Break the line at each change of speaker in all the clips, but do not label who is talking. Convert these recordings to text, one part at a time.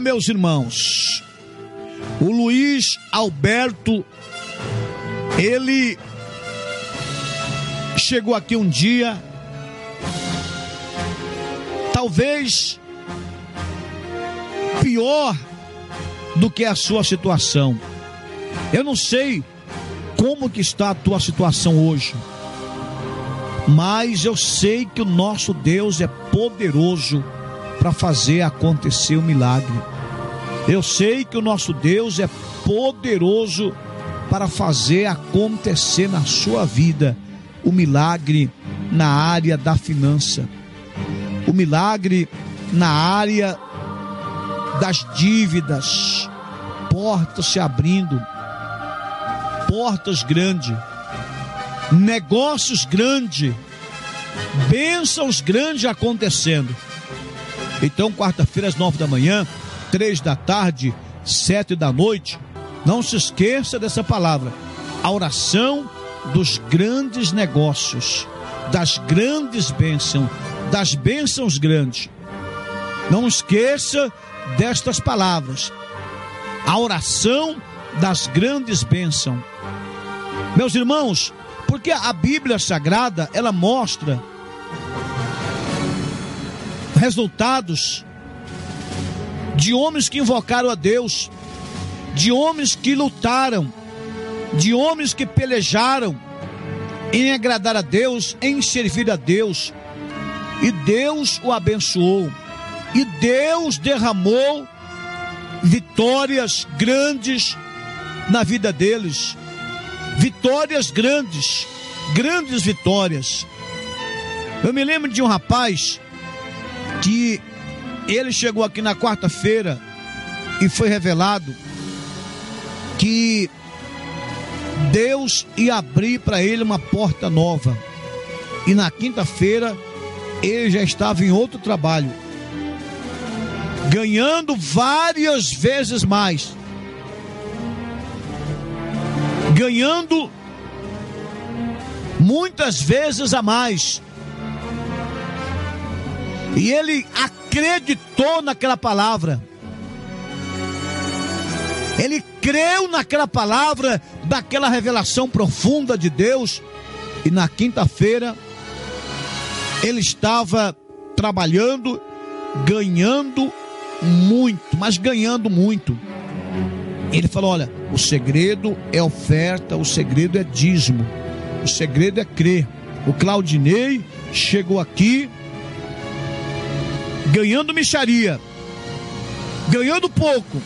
meus irmãos, o Luiz Alberto, ele chegou aqui um dia, talvez pior do que a sua situação. Eu não sei como que está a tua situação hoje, mas eu sei que o nosso Deus é poderoso para fazer acontecer o milagre. Eu sei que o nosso Deus é poderoso para fazer acontecer na sua vida o milagre na área da finança, o milagre na área das dívidas, portas se abrindo, portas grandes, negócios grandes, bênçãos grandes acontecendo. Então, quarta-feira às 9 da manhã, 3 da tarde, 7 da noite, não se esqueça dessa palavra, a oração dos grandes negócios, das grandes bênçãos, das bênçãos grandes. Não esqueça destas palavras, a oração das grandes bênçãos. Meus irmãos, porque a Bíblia Sagrada, ela mostra resultados de homens que invocaram a Deus, de homens que lutaram, de homens que pelejaram em agradar a Deus, em servir a Deus, e Deus o abençoou, e Deus derramou vitórias grandes na vida deles, vitórias grandes, grandes vitórias. Eu me lembro de um rapaz que ele chegou aqui na quarta-feira e foi revelado que Deus ia abrir para ele uma porta nova, e na quinta-feira ele já estava em outro trabalho, ganhando várias vezes mais, ganhando muitas vezes a mais. E ele acreditou naquela palavra, ele creu naquela palavra, daquela revelação profunda de Deus. E na quinta-feira ele estava trabalhando, ganhando muito, mas ganhando muito. Ele falou: olha, o segredo é oferta, o segredo é dízimo, o segredo é crer. O Claudinei chegou aqui ganhando mixaria, ganhando pouco,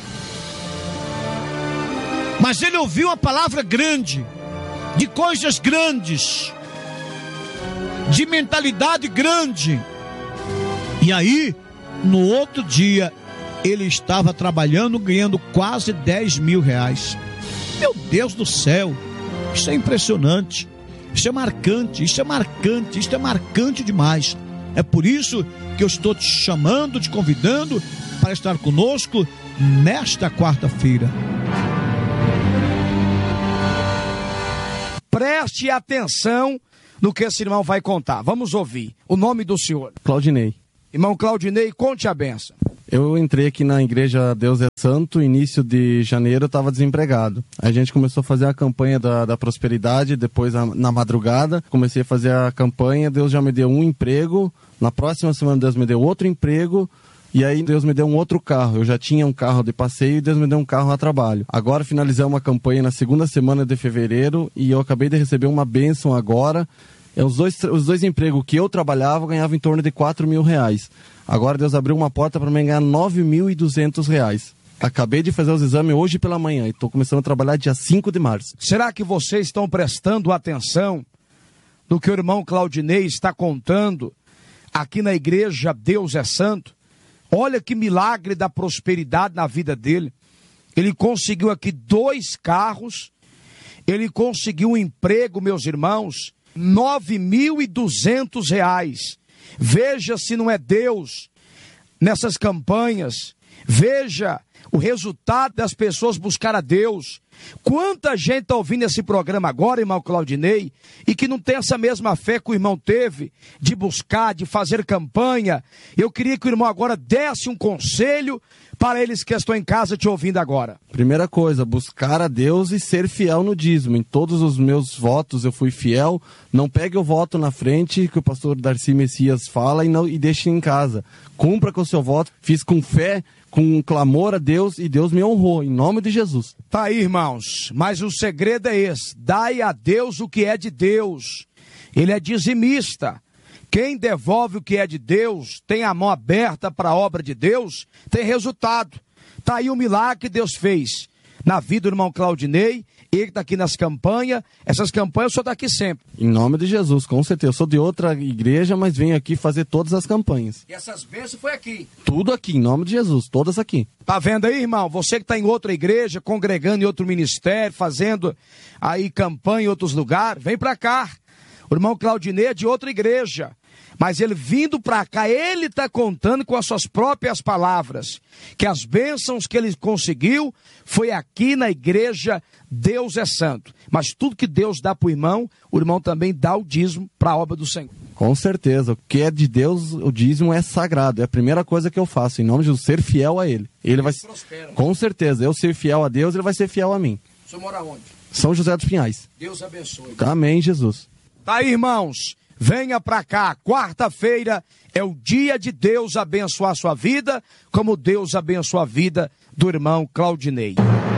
mas ele ouviu uma palavra grande, de coisas grandes, de mentalidade grande. E aí, no outro dia, ele estava trabalhando, ganhando quase 10 mil reais. Meu Deus do céu, isso é impressionante, isso é marcante, isso é marcante, isso é marcante demais. É por isso que eu estou te chamando, te convidando para estar conosco nesta quarta-feira.
Preste atenção no que esse irmão vai contar. Vamos ouvir. O nome do senhor?
Claudinei.
Irmão Claudinei, conte a benção.
Eu entrei aqui na igreja Deus é Santo, início de janeiro eu estava desempregado. A gente começou a fazer a campanha da prosperidade, depois na madrugada, comecei a fazer a campanha, Deus já me deu um emprego, na próxima semana Deus me deu outro emprego, e aí Deus me deu um outro carro. Eu já tinha um carro de passeio e Deus me deu um carro a trabalho. Agora finalizamos a campanha na segunda semana de fevereiro e eu acabei de receber uma bênção agora. Os dois empregos que eu trabalhava, eu ganhava em torno de 4 mil reais. Agora Deus abriu uma porta para mim ganhar 9.200 reais. Acabei de fazer os exames hoje pela manhã e estou começando a trabalhar dia 5 de março.
Será que vocês estão prestando atenção no que o irmão Claudinei está contando aqui na igreja Deus é Santo? Olha que milagre da prosperidade na vida dele. Ele conseguiu aqui 2 carros, ele conseguiu um emprego, meus irmãos, 9.200 reais. Veja se não é Deus nessas campanhas. Veja o resultado das pessoas buscar a Deus. Quanta gente está ouvindo esse programa agora, irmão Claudinei, e que não tem essa mesma fé que o irmão teve, de buscar, de fazer campanha. Eu queria que o irmão agora desse um conselho para eles que estão em casa te ouvindo agora.
Primeira coisa, buscar a Deus e ser fiel no dízimo. Em todos os meus votos eu fui fiel. Não pegue o voto na frente, que o pastor Darcy Messias fala, e deixe em casa. Cumpra com o seu voto. Fiz com fé, com clamor a Deus, e Deus me honrou, em nome de Jesus.
Tá aí, irmãos, mas o segredo é esse: dai a Deus o que é de Deus. Ele é dizimista. Quem devolve o que é de Deus, tem a mão aberta para a obra de Deus, tem resultado. Tá aí o milagre que Deus fez na vida do irmão Claudinei. Ele está aqui nas campanhas. Essas campanhas eu sou daqui sempre.
Em nome de Jesus, com certeza. Eu sou de outra igreja, mas venho aqui fazer todas as campanhas.
E essas bênçãos foi aqui.
Tudo aqui, em nome de Jesus, todas aqui.
Tá vendo aí, irmão? Você que está em outra igreja, congregando em outro ministério, fazendo aí campanha em outros lugares, vem para cá. O irmão Claudinei é de outra igreja, mas ele vindo para cá, ele está contando com as suas próprias palavras, que as bênçãos que ele conseguiu foi aqui na igreja Deus é Santo. Mas tudo que Deus dá para o irmão também dá o dízimo para a obra do Senhor.
Com certeza, o que é de Deus, o dízimo é sagrado, é a primeira coisa que eu faço, em nome de Jesus, ser fiel a Ele. Ele vai, com certeza, eu ser fiel a Deus, Ele vai ser fiel a mim.
O senhor mora onde?
São José dos Pinhais.
Deus abençoe.
Amém, Jesus.
Tá aí, irmãos, venha para cá. Quarta-feira é o dia de Deus abençoar a sua vida, como Deus abençoa a vida do irmão Claudinei.